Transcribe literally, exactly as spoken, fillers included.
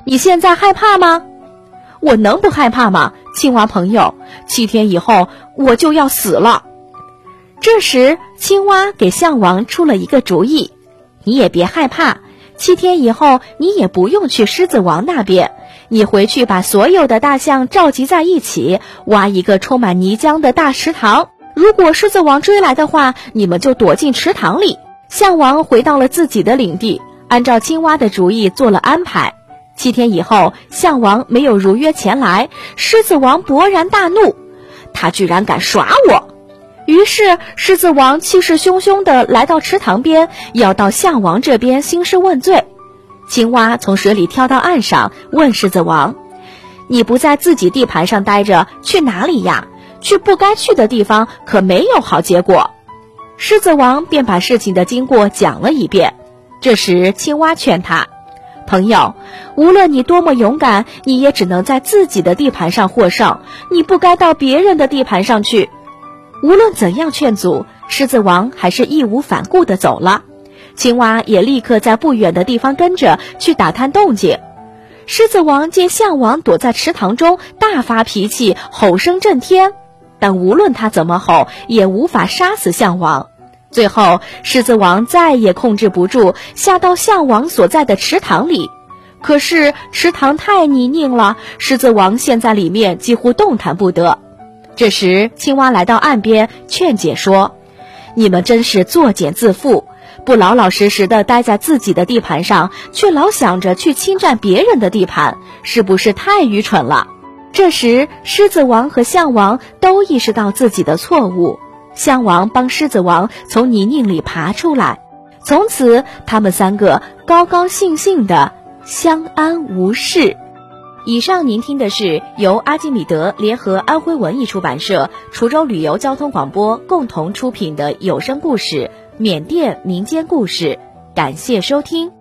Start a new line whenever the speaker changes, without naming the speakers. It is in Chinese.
你现在害怕吗？我能不害怕吗？青蛙朋友，七天以后我就要死了。这时青蛙给象王出了一个主意，你也别害怕，七天以后你也不用去狮子王那边，你回去把所有的大象召集在一起，挖一个充满泥浆的大池塘，如果狮子王追来的话，你们就躲进池塘里。象王回到了自己的领地，按照青蛙的主意做了安排。七天以后，象王没有如约前来，狮子王勃然大怒，他居然敢耍我！于是狮子王气势汹汹地来到池塘边，要到象王这边兴师问罪。青蛙从水里跳到岸上，问狮子王：你不在自己地盘上待着，去哪里呀？去不该去的地方可没有好结果。狮子王便把事情的经过讲了一遍。这时青蛙劝他：朋友，无论你多么勇敢，你也只能在自己的地盘上获胜，你不该到别人的地盘上去。无论怎样劝阻，狮子王还是义无反顾地走了。青蛙也立刻在不远的地方跟着去打探动静。狮子王见象王躲在池塘中，大发脾气，吼声震天，但无论他怎么吼，也无法杀死象王。最后狮子王再也控制不住，下到象王所在的池塘里。可是池塘太泥泞了，狮子王陷在里面几乎动弹不得。这时青蛙来到岸边，劝解说：你们真是作茧自缚，不老老实实的待在自己的地盘上，却老想着去侵占别人的地盘，是不是太愚蠢了？这时狮子王和象王都意识到自己的错误，象王帮狮子王从泥泞里爬出来，从此他们三个高高兴兴的相安无事。以上您听的是由阿基米德联合安徽文艺出版社、滁州旅游交通广播共同出品的有声故事《缅甸民间故事》，感谢收听。